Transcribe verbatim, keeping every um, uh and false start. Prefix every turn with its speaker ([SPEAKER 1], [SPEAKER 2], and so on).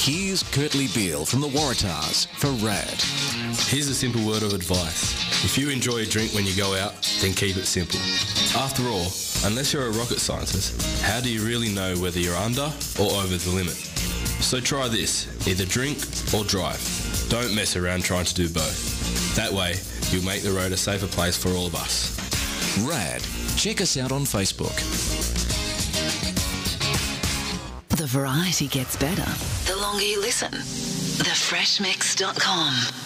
[SPEAKER 1] Here's Kurtley Beale from the Waratahs for RAD.
[SPEAKER 2] Here's a simple word of advice. If you enjoy a drink when you go out, then keep it simple. After all, unless you're a rocket scientist, how do you really know whether you're under or over the limit? So try this, either drink or drive. Don't mess around trying to do both. That way, you'll make the road a safer place for all of us.
[SPEAKER 1] RAD. Check us out on Facebook.
[SPEAKER 3] The variety gets better the longer you listen. the fresh mix dot com